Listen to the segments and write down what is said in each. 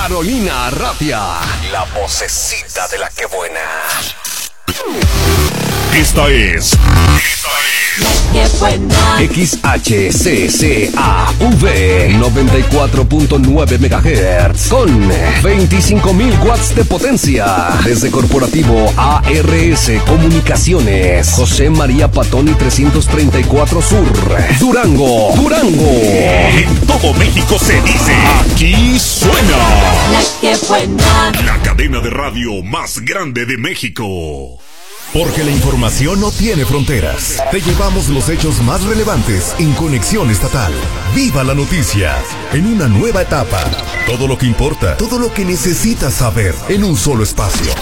Carolina Ratia, la vocecita de la que buena. Esta es ¡Qué buena! XHCCAV 94.9 MHz con 25,000 watts de potencia. Desde Corporativo ARS Comunicaciones, José María Patoni 334 Sur, Durango. En todo México se dice, aquí suena ¡La que buena! la cadena de radio más grande de México. Porque la información no tiene fronteras. Te llevamos los hechos más relevantes en Conexión Estatal. ¡Viva la noticia! En una nueva etapa. Todo lo que importa, todo lo que necesitas saber en un solo espacio.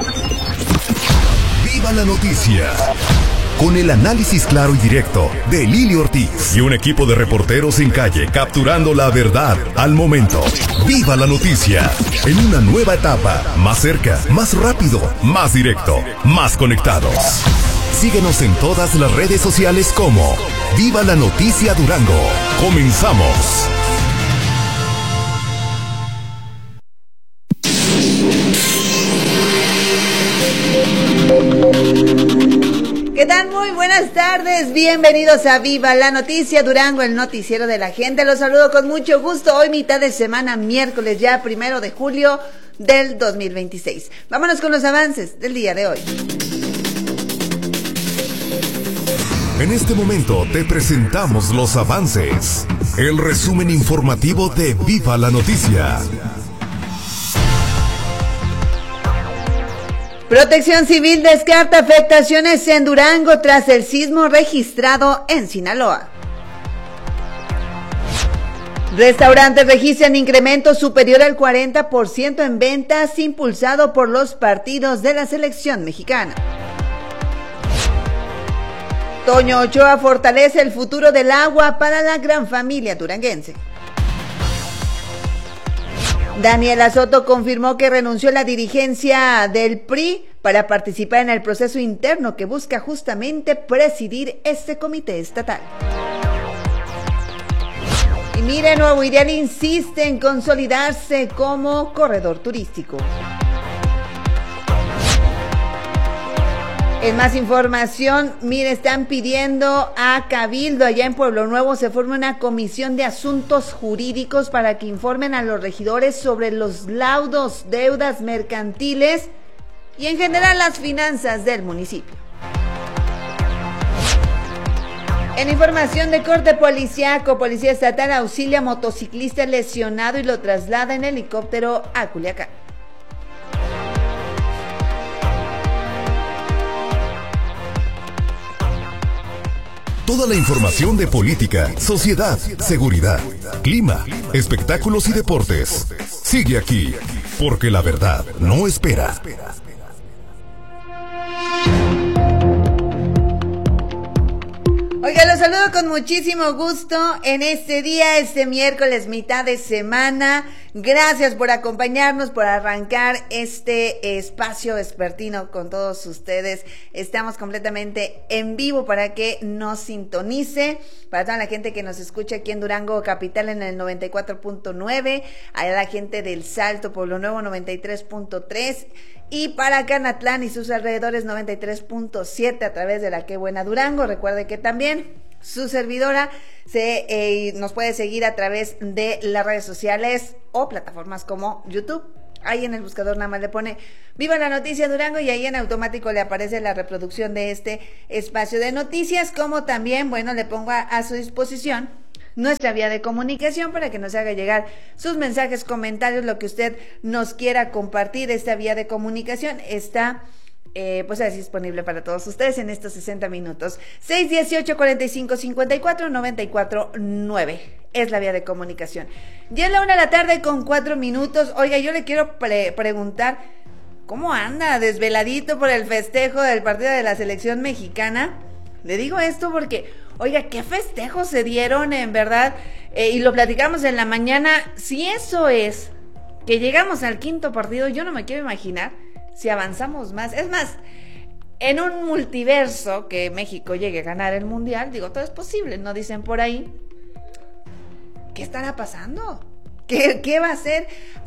¡Viva la noticia! Con el análisis claro y directo de Lili Ortiz y un equipo de reporteros en calle capturando la verdad al momento. ¡Viva la noticia! En una nueva etapa, más cerca, más rápido, más directo, más conectados. Síguenos en todas las redes sociales como Viva la Noticia Durango. ¡Comenzamos! ¿Qué tal? Muy buenas tardes, bienvenidos a Viva la Noticia Durango, el noticiero de la gente. Los saludo con mucho gusto, hoy mitad de semana, miércoles ya 1 de julio del 2026. Vámonos con los avances del día de hoy. En este momento te presentamos los avances, el resumen informativo de Viva la Noticia. Protección Civil descarta afectaciones en Durango tras el sismo registrado en Sinaloa. Restaurantes registran incremento superior al 40% en ventas impulsado por los partidos de la selección mexicana. Toño Ochoa fortalece el futuro del agua para la gran familia duranguense. Daniela Soto confirmó que renunció a la dirigencia del PRI para participar en el proceso interno que busca justamente presidir este comité estatal. Y mire, Nuevo Ideal insiste en consolidarse como corredor turístico. En más información, mire, están pidiendo a Cabildo allá en Pueblo Nuevo se forme una comisión de asuntos jurídicos para que informen a los regidores sobre los laudos, deudas mercantiles y en general las finanzas del municipio. En información de corte policiaco, Policía Estatal auxilia a motociclista lesionado y lo traslada en helicóptero a Culiacán. Toda la información de política, sociedad, seguridad, clima, espectáculos y deportes. Sigue aquí, porque la verdad no espera. Oiga, los saludo con muchísimo gusto en este día, este miércoles, mitad de semana. Gracias por acompañarnos, por arrancar este espacio vespertino con todos ustedes. Estamos completamente en vivo para que nos sintonice. Para toda la gente que nos escucha aquí en Durango Capital en el 94.9, a la gente del Salto, Pueblo Nuevo 93.3 y para Canatlán y sus alrededores 93.7 a través de la Que Buena Durango. Recuerde que también su servidora nos puede seguir a través de las redes sociales o plataformas como YouTube. Ahí en el buscador nada más le pone Viva la Noticia Durango y ahí en automático le aparece la reproducción de este espacio de noticias, como también, bueno, le pongo a su disposición nuestra vía de comunicación para que nos haga llegar sus mensajes, comentarios, lo que usted nos quiera compartir. Esta vía de comunicación está pues así disponible para todos ustedes en estos 60 minutos. 618-45-54-94-9 es la vía de comunicación. Ya es la 1:00 con 4 minutos. Oiga, yo le quiero preguntar, ¿cómo anda? ¿Desveladito por el festejo del partido de la selección mexicana? Le digo esto porque, oiga, qué festejos se dieron, en verdad, y lo platicamos en la mañana. Si eso es que llegamos al 5º partido, yo no me quiero imaginar si avanzamos más. Es más, en un multiverso que México llegue a ganar el mundial, digo, todo es posible, ¿no? Dicen por ahí. ¿Qué estará pasando? ¿Qué va a ser?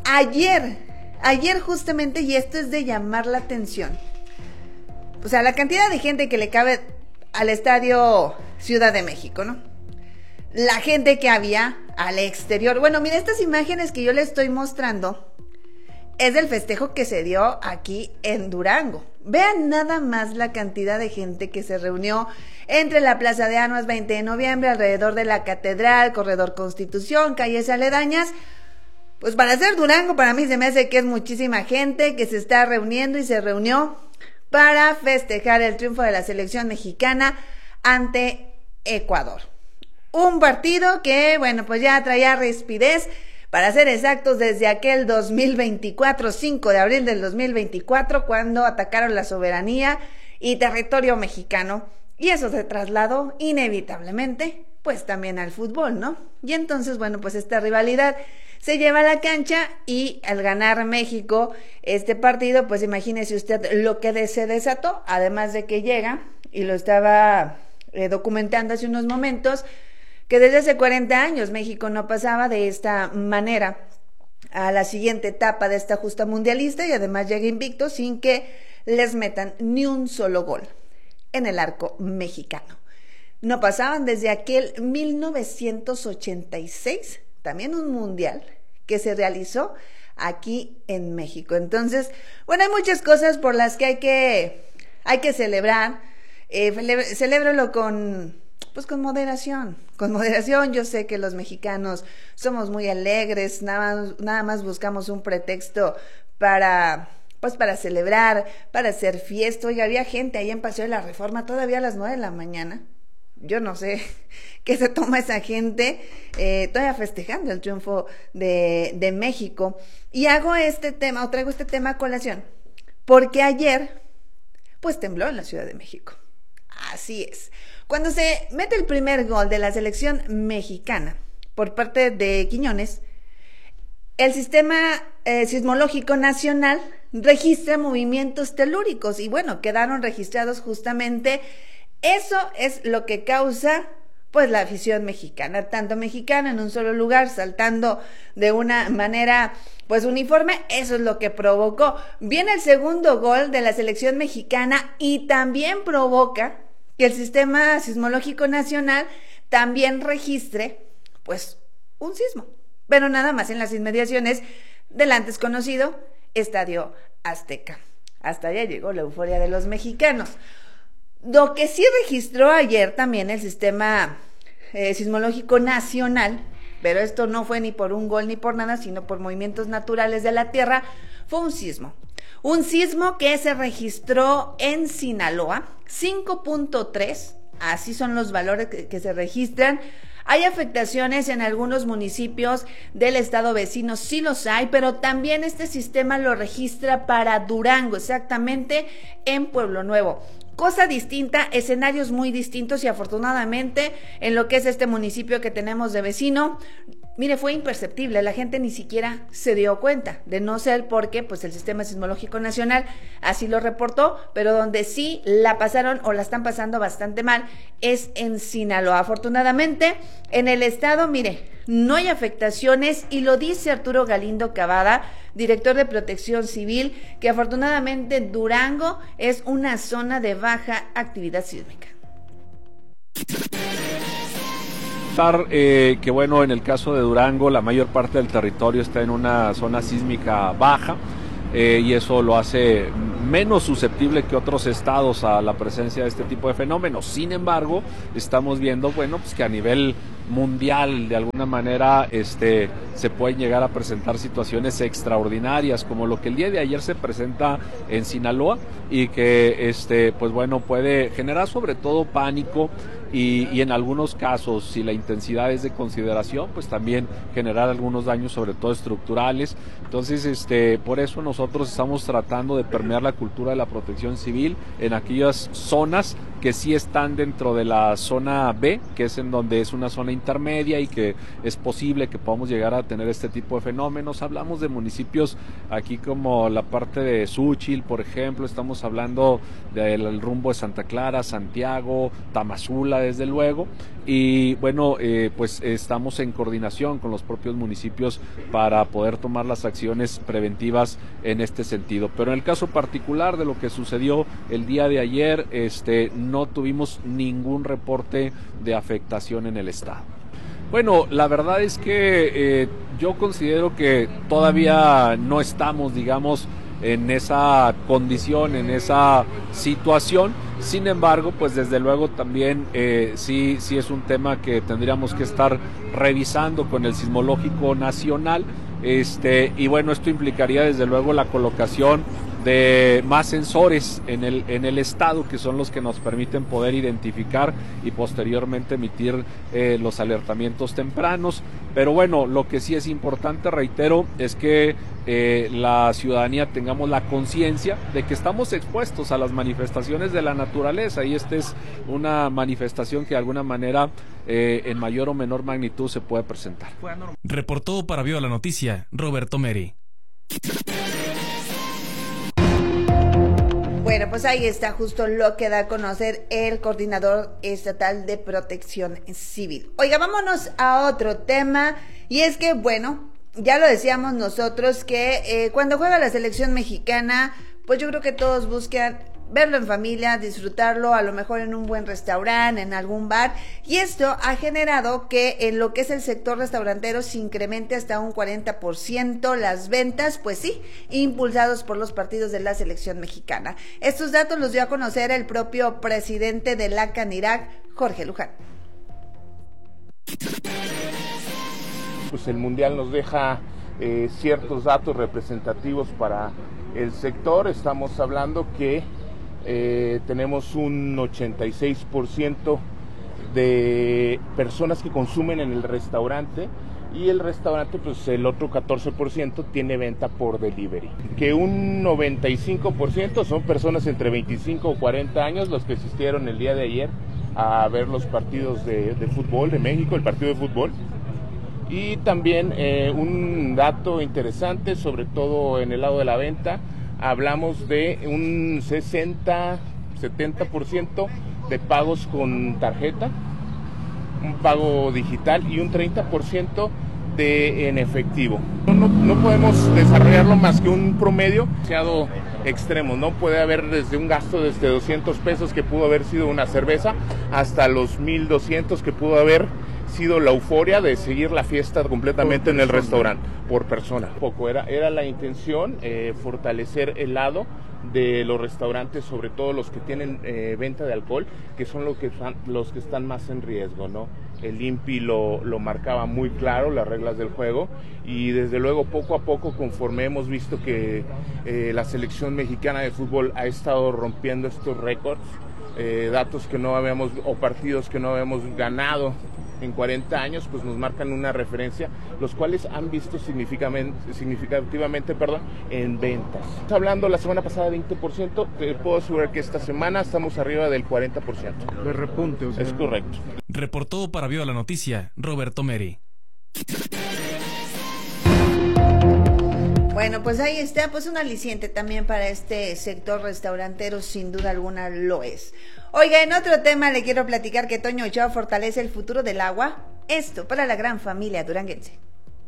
Ayer justamente, y esto es de llamar la atención, o sea, la cantidad de gente que le cabe al estadio Ciudad de México, ¿no? La gente que había al exterior. Bueno, mira, estas imágenes que yo les estoy mostrando es del festejo que se dio aquí en Durango. Vean nada más la cantidad de gente que se reunió entre la Plaza de Armas 20 de noviembre, alrededor de la Catedral, Corredor Constitución, calles aledañas. Pues para hacer Durango, para mí se me hace que es muchísima gente que se está reuniendo y se reunió para festejar el triunfo de la selección mexicana ante Ecuador. Un partido que, bueno, pues ya traía rispidez, para ser exactos, desde aquel 2024, 5 de abril del 2024, cuando atacaron la soberanía y territorio mexicano. Y eso se trasladó inevitablemente, pues también al fútbol, ¿no? Y entonces, bueno, pues esta rivalidad se lleva a la cancha y al ganar México este partido, pues imagínese usted lo que se desató, además de que llega, y lo estaba documentando hace unos momentos, que desde hace 40 años México no pasaba de esta manera a la siguiente etapa de esta justa mundialista, y además llega invicto sin que les metan ni un solo gol en el arco mexicano. No pasaban desde aquel 1986, también un mundial que se realizó aquí en México. Entonces, bueno, hay muchas cosas por las que hay que celebrar. Celébralo con moderación. Con moderación. Yo sé que los mexicanos somos muy alegres, nada más buscamos un pretexto para celebrar, para hacer fiesta. Oiga, había gente ahí en Paseo de la Reforma todavía a las 9 de la mañana. Yo no sé qué se toma esa gente, todavía festejando el triunfo de México. Y traigo este tema a colación, porque ayer, pues tembló en la Ciudad de México. Así es. Cuando se mete el primer gol de la selección mexicana por parte de Quiñones, el sistema sismológico nacional registra movimientos telúricos y bueno, quedaron registrados justamente. Eso es lo que causa pues la afición mexicana, tanto mexicana en un solo lugar, saltando de una manera pues uniforme. Eso es lo que provocó. Viene el segundo gol de la selección mexicana y también provoca que el sistema sismológico nacional también registre pues un sismo, pero nada más en las inmediaciones del antes conocido Estadio Azteca. Hasta allá llegó la euforia de los mexicanos. Lo que sí registró ayer también el sistema sismológico nacional, pero esto no fue ni por un gol ni por nada, sino por movimientos naturales de la Tierra, fue un sismo. Un sismo que se registró en Sinaloa, 5.3, así son los valores que se registran. Hay afectaciones en algunos municipios del estado vecino, sí los hay, pero también este sistema lo registra para Durango, exactamente en Pueblo Nuevo. Cosa distinta, escenarios muy distintos y afortunadamente en lo que es este municipio que tenemos de vecino, mire, fue imperceptible, la gente ni siquiera se dio cuenta, de no ser porque pues el Sistema Sismológico Nacional así lo reportó, pero donde sí la pasaron o la están pasando bastante mal es en Sinaloa. Afortunadamente en el estado, mire, no hay afectaciones y lo dice Arturo Galindo Cavada, director de Protección Civil, que afortunadamente Durango es una zona de baja actividad sísmica. Que bueno, en el caso de Durango la mayor parte del territorio está en una zona sísmica baja y eso lo hace menos susceptible que otros estados a la presencia de este tipo de fenómenos. Sin embargo, estamos viendo, bueno, pues que a nivel mundial de alguna manera se pueden llegar a presentar situaciones extraordinarias como lo que el día de ayer se presenta en Sinaloa y que pues bueno, puede generar sobre todo pánico y en algunos casos, si la intensidad es de consideración, pues también generar algunos daños sobre todo estructurales. Entonces por eso nosotros estamos tratando de permear la cultura de la protección civil en aquellas zonas que sí están dentro de la zona B, que es en donde es una zona intermedia y que es posible que podamos llegar a tener este tipo de fenómenos. Hablamos de municipios aquí como la parte de Xúchitl, por ejemplo, estamos hablando del rumbo de Santa Clara, Santiago, Tamazula, escuela, desde luego, y bueno, pues estamos en coordinación con los propios municipios para poder tomar las acciones preventivas en este sentido. Pero en el caso particular de lo que sucedió el día de ayer, no tuvimos ningún reporte de afectación en el estado. Bueno, la verdad es que yo considero que todavía no estamos, digamos, en esa condición, en esa situación. Sin embargo, pues desde luego también sí es un tema que tendríamos que estar revisando con el Sismológico Nacional, y bueno, esto implicaría desde luego la colocación de más sensores en el estado, que son los que nos permiten poder identificar y posteriormente emitir los alertamientos tempranos. Pero bueno, lo que sí es importante, reitero, es que la ciudadanía tengamos la conciencia de que estamos expuestos a las manifestaciones de la naturaleza, y esta es una manifestación que de alguna manera en mayor o menor magnitud se puede presentar. Reportó para Viva la Noticia, Roberto Meri. Bueno, pues ahí está justo lo que da a conocer el Coordinador Estatal de Protección Civil. Oiga, vámonos a otro tema, y es que, bueno, ya lo decíamos nosotros que cuando juega la selección mexicana, pues yo creo que todos buscan verlo en familia, disfrutarlo, a lo mejor en un buen restaurante, en algún bar, y esto ha generado que en lo que es el sector restaurantero se incremente hasta un 40% las ventas, pues sí, impulsados por los partidos de la selección mexicana. Estos datos los dio a conocer el propio presidente de la Canirac, Jorge Luján. Pues el Mundial nos deja ciertos datos representativos para el sector. Estamos hablando que tenemos un 86% de personas que consumen en el restaurante, y el restaurante, pues el otro 14% tiene venta por delivery. Que un 95% son personas entre 25 o 40 años los que asistieron el día de ayer a ver los partidos de fútbol de México, el partido de fútbol. Y también un dato interesante, sobre todo en el lado de la venta, hablamos de un 60-70% de pagos con tarjeta, un pago digital, y un 30% en efectivo. No podemos desarrollarlo más que un promedio demasiado extremo. No puede haber desde un gasto desde 200 pesos que pudo haber sido una cerveza hasta los 1,200 que pudo haber sido la euforia de seguir la fiesta completamente en el restaurante por persona. Poco era la intención fortalecer el lado de los restaurantes, sobre todo los que tienen venta de alcohol, que son los que están más en riesgo, ¿no? El INPI lo marcaba muy claro, las reglas del juego, y desde luego poco a poco, conforme hemos visto que la selección mexicana de fútbol ha estado rompiendo estos récords, datos que no habíamos, o partidos que no habíamos ganado en 40 años, pues nos marcan una referencia, los cuales han visto significativamente en ventas. Hablando la semana pasada de 20%, te puedo asegurar que esta semana estamos arriba del 40%. De repunte, o sea. Es correcto. Reportó para Viva la Noticia, Roberto Meri. Bueno, pues ahí está, pues un aliciente también para este sector restaurantero, sin duda alguna lo es. Oiga, en otro tema le quiero platicar que Toño Ochoa fortalece el futuro del agua, esto para la gran familia duranguense.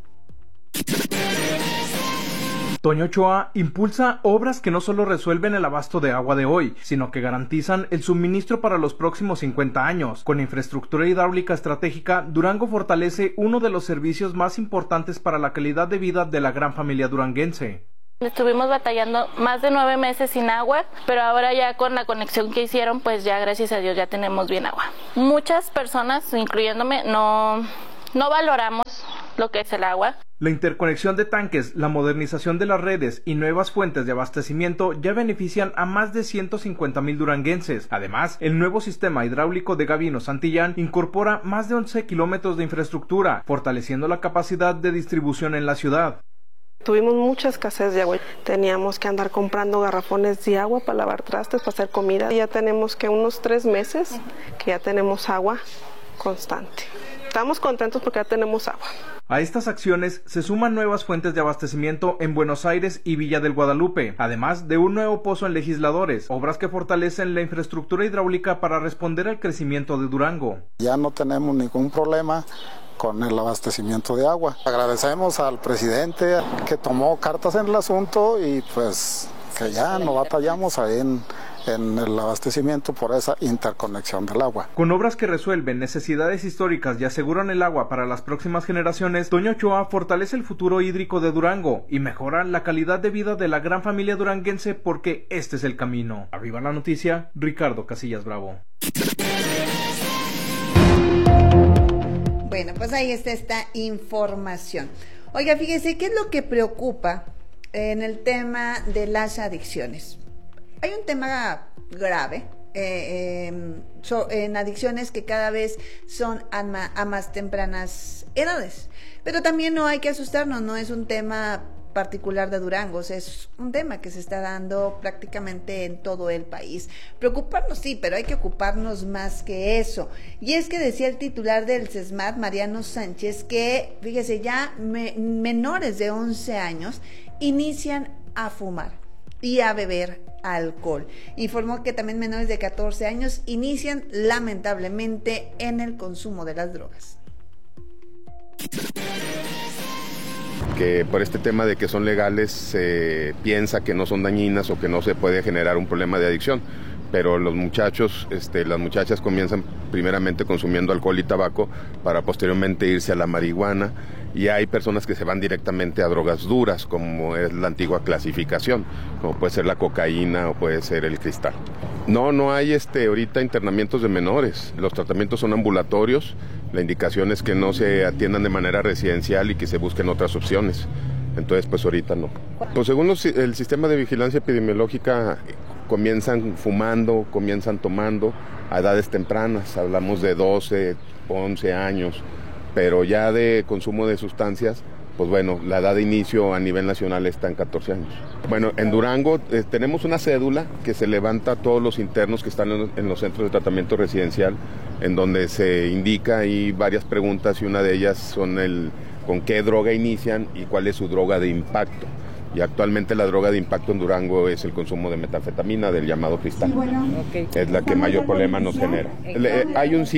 Toño Ochoa impulsa obras que no solo resuelven el abasto de agua de hoy, sino que garantizan el suministro para los próximos 50 años. Con infraestructura hidráulica estratégica, Durango fortalece uno de los servicios más importantes para la calidad de vida de la gran familia duranguense. Estuvimos batallando más de 9 meses sin agua, pero ahora ya con la conexión que hicieron, pues ya gracias a Dios ya tenemos bien agua. Muchas personas, incluyéndome, no valoramos lo que es el agua. La interconexión de tanques, la modernización de las redes y nuevas fuentes de abastecimiento ya benefician a más de 150,000 duranguenses. Además, el nuevo sistema hidráulico de Gavino Santillán incorpora más de 11 kilómetros de infraestructura, fortaleciendo la capacidad de distribución en la ciudad. Tuvimos mucha escasez de agua. Teníamos que andar comprando garrafones de agua para lavar trastes, para hacer comida. Ya tenemos que unos 3 meses que ya tenemos agua constante. Estamos contentos porque ya tenemos agua. A estas acciones se suman nuevas fuentes de abastecimiento en Buenos Aires y Villa del Guadalupe, además de un nuevo pozo en Legisladores, obras que fortalecen la infraestructura hidráulica para responder al crecimiento de Durango. Ya no tenemos ningún problema con el abastecimiento de agua. Agradecemos al presidente que tomó cartas en el asunto y pues que ya no batallamos ahí en el abastecimiento por esa interconexión del agua. Con obras que resuelven necesidades históricas y aseguran el agua para las próximas generaciones, Toño Ochoa fortalece el futuro hídrico de Durango y mejora la calidad de vida de la gran familia duranguense porque este es el camino. Arriba la noticia, Ricardo Casillas Bravo. Bueno, pues ahí está esta información. Oiga, fíjese, ¿qué es lo que preocupa en el tema de las adicciones? Hay un tema grave en adicciones que cada vez son a más tempranas edades, pero también no hay que asustarnos, no es un tema particular de Durango, es un tema que se está dando prácticamente en todo el país. Preocuparnos sí, pero hay que ocuparnos más que eso. Y es que decía el titular del CESMAD, Mariano Sánchez, que, fíjese, ya menores de 11 años inician a fumar y a beber alcohol. Informó que también menores de 14 años inician lamentablemente en el consumo de las drogas. Que por este tema de que son legales se piensa que no son dañinas o que no se puede generar un problema de adicción, pero los muchachos, las muchachas comienzan primeramente consumiendo alcohol y tabaco para posteriormente irse a la marihuana, y hay personas que se van directamente a drogas duras, como es la antigua clasificación, como puede ser la cocaína o puede ser el cristal. No hay ahorita internamientos de menores, los tratamientos son ambulatorios, la indicación es que no se atiendan de manera residencial y que se busquen otras opciones, entonces pues ahorita no. Pues según el sistema de vigilancia epidemiológica, comienzan fumando, comienzan tomando a edades tempranas, hablamos de 12, 11 años, pero ya de consumo de sustancias, pues bueno, la edad de inicio a nivel nacional está en 14 años. Bueno, en Durango tenemos una cédula que se levanta a todos los internos que están en los centros de tratamiento residencial, en donde se indica ahí varias preguntas, y una de ellas son con qué droga inician y cuál es su droga de impacto. Y actualmente la droga de impacto en Durango es el consumo de metanfetamina, del llamado cristal. Es la que mayor problema nos genera. Hay un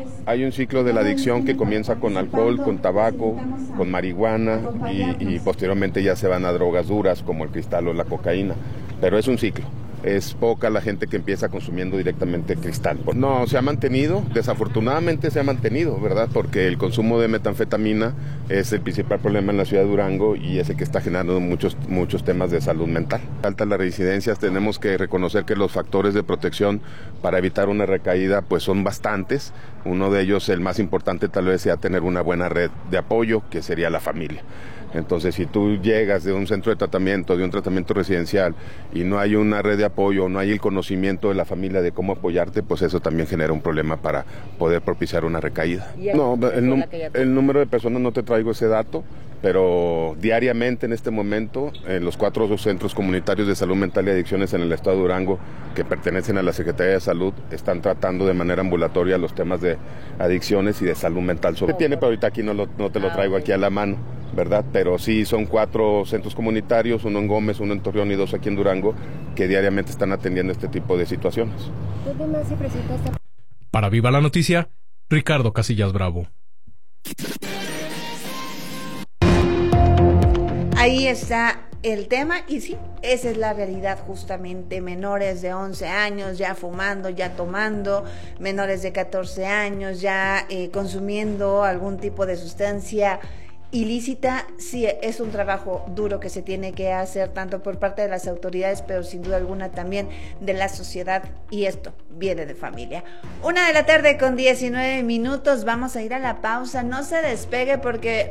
ciclo de la adicción que comienza con alcohol, con tabaco, con marihuana y posteriormente ya se van a drogas duras como el cristal o la cocaína. Pero es un ciclo. Es poca la gente que empieza consumiendo directamente cristal. No, se ha mantenido, desafortunadamente se ha mantenido, ¿verdad? Porque el consumo de metanfetamina es el principal problema en la ciudad de Durango y es el que está generando muchos temas de salud mental. Falta las residencias, tenemos que reconocer que los factores de protección para evitar una recaída pues son bastantes. Uno de ellos, el más importante tal vez sea tener una buena red de apoyo, que sería la familia. Entonces, si tú llegas de un centro de tratamiento, de un tratamiento residencial, y no hay una red de apoyo, no hay el conocimiento de la familia de cómo apoyarte, pues eso también genera un problema para poder propiciar una recaída. No, el número de personas no te traigo ese dato, pero diariamente en este momento, en los 4 centros comunitarios de salud mental y adicciones en el estado de Durango, que pertenecen a la Secretaría de Salud, están tratando de manera ambulatoria los temas de adicciones y de salud mental. Tiene, pero ahorita aquí no te lo traigo aquí a la mano, ¿verdad? Pero sí son 4 centros comunitarios, uno en Gómez, uno en Torreón y 2 aquí en Durango, que diariamente están atendiendo este tipo de situaciones. Para Viva la Noticia, Ricardo Casillas Bravo. Ahí está el tema y sí, esa es la realidad justamente, menores de 11 años ya fumando, ya tomando, menores de 14 años ya consumiendo algún tipo de sustancia ilícita. Sí, es un trabajo duro que se tiene que hacer tanto por parte de las autoridades, pero sin duda alguna también de la sociedad, y esto viene de familia. 1:19 p.m, vamos a ir a la pausa, no se despegue porque